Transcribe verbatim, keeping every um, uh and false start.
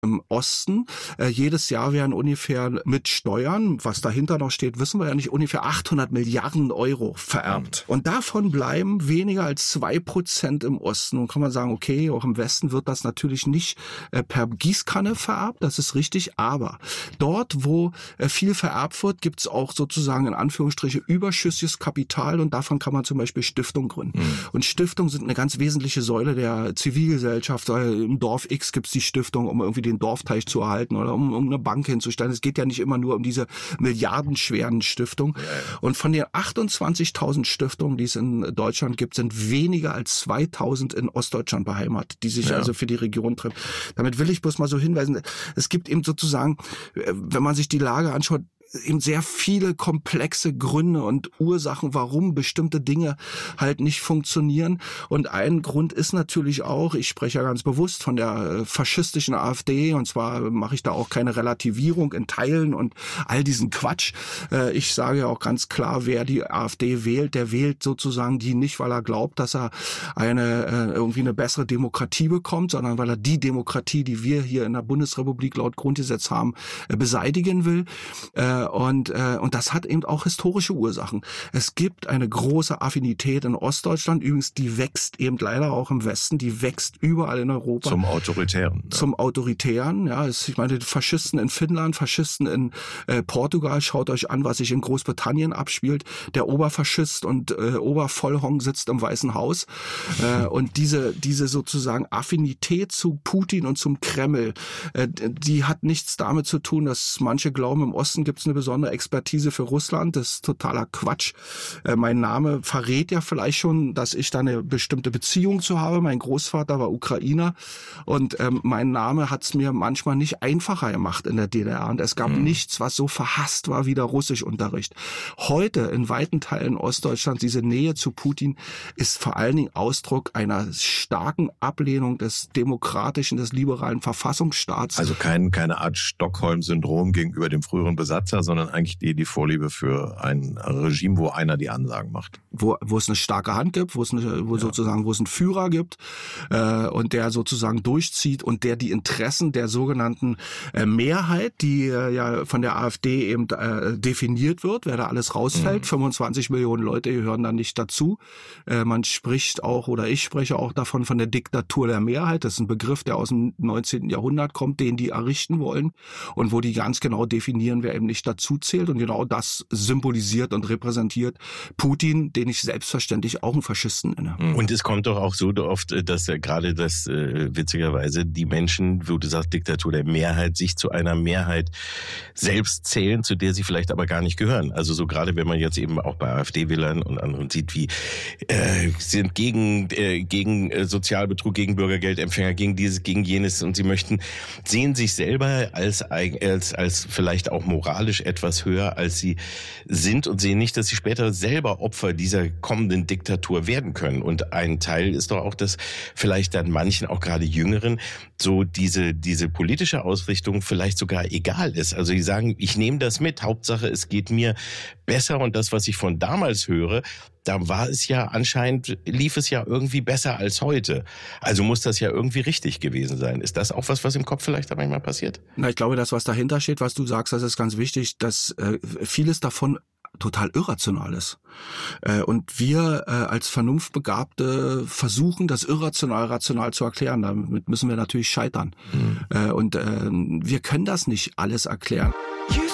im Osten. Äh, jedes Jahr werden ungefähr mit Steuern, was dahinter noch steht, wissen wir ja nicht, ungefähr achthundert Milliarden Euro vererbt. Und davon bleiben weniger als zwei Prozent im Osten. Und kann man sagen, okay, auch im Westen wird das natürlich nicht äh, per Gießkanne vererbt, das ist richtig. Aber dort, wo äh, viel vererbt wird, gibt es auch sozusagen in Anführungsstriche überschüssiges Kapital und davon kann man zum Beispiel Stiftungen gründen. Mhm. Und Stiftungen sind eine ganz wesentliche Säule der Zivilgesellschaft. Im Dorf X gibt es die Stiftung, um irgendwie den Dorfteich zu erhalten oder um, um eine Bank hinzustellen. Es geht ja nicht immer nur um diese milliardenschweren Stiftungen. Ja, ja. Und von den achtundzwanzigtausend Stiftungen, die es in Deutschland gibt, sind weniger als zweitausend in Ostdeutschland beheimatet, die sich ja. also für die Region treffen. Damit will ich bloß mal so hinweisen, es gibt eben sozusagen, wenn man sich die Lage anschaut, eben sehr viele komplexe Gründe und Ursachen, warum bestimmte Dinge halt nicht funktionieren. Und ein Grund ist natürlich auch, ich spreche ja ganz bewusst von der faschistischen AfD, und zwar mache ich da auch keine Relativierung in Teilen und all diesen Quatsch. Ich sage ja auch ganz klar, wer die AfD wählt, der wählt sozusagen die nicht, weil er glaubt, dass er eine irgendwie eine bessere Demokratie bekommt, sondern weil er die Demokratie, die wir hier in der Bundesrepublik laut Grundgesetz haben, beseitigen will. Und, äh, und das hat eben auch historische Ursachen. Es gibt eine große Affinität in Ostdeutschland, übrigens die wächst eben leider auch im Westen, die wächst überall in Europa. Zum Autoritären. Ja. Zum Autoritären, ja. Ich meine, Faschisten in Finnland, Faschisten in äh, Portugal, schaut euch an, was sich in Großbritannien abspielt. Der Oberfaschist und äh, Obervollhong sitzt im Weißen Haus. Äh, und diese, diese sozusagen Affinität zu Putin und zum Kreml, äh, die hat nichts damit zu tun, dass manche glauben, im Osten gibt es eine besondere Expertise für Russland. Das ist totaler Quatsch. Äh, mein Name verrät ja vielleicht schon, dass ich da eine bestimmte Beziehung zu habe. Mein Großvater war Ukrainer und ähm, mein Name hat es mir manchmal nicht einfacher gemacht in der D D R. Und es gab mhm. nichts, was so verhasst war wie der Russischunterricht. Heute in weiten Teilen Ostdeutschlands, diese Nähe zu Putin ist vor allen Dingen Ausdruck einer starken Ablehnung des demokratischen, des liberalen Verfassungsstaats. Also kein, keine Art Stockholm-Syndrom gegenüber dem früheren Besatzer, sondern eigentlich die, die Vorliebe für ein Regime, wo einer die Ansagen macht. Wo, wo es eine starke Hand gibt, wo es eine, wo ja. sozusagen, wo es einen Führer gibt, äh, und der sozusagen durchzieht und der die Interessen der sogenannten äh, Mehrheit, die äh, ja von der AfD eben äh, definiert wird, wer da alles rausfällt, mhm. fünfundzwanzig Millionen Leute gehören da nicht dazu. Äh, man spricht auch, oder ich spreche auch davon, von der Diktatur der Mehrheit. Das ist ein Begriff, der aus dem neunzehnten Jahrhundert kommt, den die errichten wollen und wo die ganz genau definieren, wer eben nicht dazu zählt. Und genau das symbolisiert und repräsentiert Putin, den ich selbstverständlich auch einen Faschisten nenne. Und es kommt doch auch so oft, dass äh, gerade das äh, witzigerweise die Menschen, wo du sagst, Diktatur der Mehrheit, sich zu einer Mehrheit selbst zählen, zu der sie vielleicht aber gar nicht gehören. Also so gerade wenn man jetzt eben auch bei AfD-Wählern und anderen sieht, wie äh, sind gegen äh, gegen äh, Sozialbetrug, gegen Bürgergeldempfänger, gegen dieses, gegen jenes, und sie möchten, sehen sich selber als als als vielleicht auch moralisch etwas höher, als sie sind, und sehen nicht, dass sie später selber Opfer dieser kommenden Diktatur werden können. Und ein Teil ist doch auch, dass vielleicht dann manchen, auch gerade Jüngeren, so diese diese politische Ausrichtung vielleicht sogar egal ist. Also die sagen, ich nehme das mit, Hauptsache es geht mir besser, und das, was ich von damals höre, da war es ja anscheinend, lief es ja irgendwie besser als heute. Also muss das ja irgendwie richtig gewesen sein. Ist das auch was, was im Kopf vielleicht da manchmal passiert? Na, ich glaube, das, was dahinter steht, was du sagst, das ist ganz wichtig, dass äh, vieles davon total irrational ist. Äh, und wir äh, als Vernunftbegabte versuchen, das irrational rational zu erklären. Damit müssen wir natürlich scheitern. Mhm. Äh, und äh, wir können das nicht alles erklären.